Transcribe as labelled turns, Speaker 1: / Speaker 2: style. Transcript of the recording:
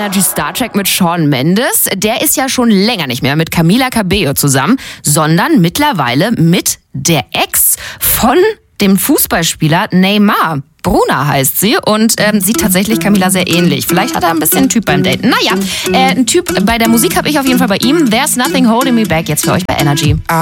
Speaker 1: Energy Star Trek mit Shawn Mendes. Der ist ja schon länger nicht mehr mit Camila Cabello zusammen, sondern mittlerweile mit der Ex von dem Fußballspieler Neymar. Bruna heißt sie und sieht tatsächlich Camila sehr ähnlich. Vielleicht hat er ein bisschen einen Typ beim Daten. Naja, ein Typ bei der Musik habe ich auf jeden Fall bei ihm. There's Nothing Holding Me Back jetzt für euch bei Energy.